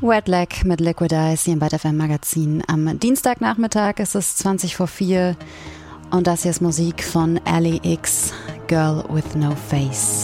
Wet Leg mit Liquid Eyes hier im Byte FM Magazin. Am Dienstagnachmittag ist es 20 vor 4 und das hier ist Musik von Ally X, Girl with No Face.